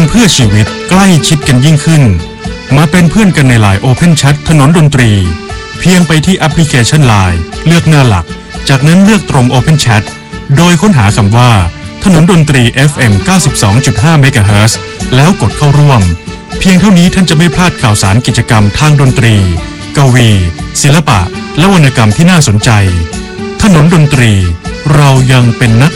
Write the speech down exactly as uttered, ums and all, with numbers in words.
เพื่อชีวิตใกล้ชิดกันยิ่งขึ้นมาเป็นเพื่อนกันใน ไลน์ Open Chat ถนนดนตรีเพียงไปที่แอปพลิเคชัน ไลน์ เลือกหน้าหลักจากนั้นเลือกตรง Open Chat โดยค้นหาคำว่าถนนดนตรี เอฟ เอ็ม เก้าสิบสองจุดห้า เมกะเฮิรตซ์แล้วกดเข้าร่วมเพียงเท่านี้ท่านจะไม่พลาดข่าวสารกิจกรรมทางดนตรีกวีศิลปะและวรรณกรรมที่น่าสนใจถนนดนตรีเรายังเป็นนัก